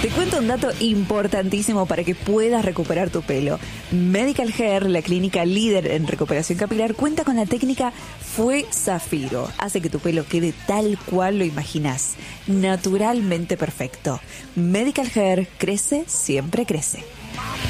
Te cuento un dato importantísimo para que puedas recuperar tu pelo. Medical Hair, la clínica líder en recuperación capilar, cuenta con la técnica Fue Zafiro. Hace que tu pelo quede tal cual lo imaginas, naturalmente perfecto. Medical Hair crece, siempre crece.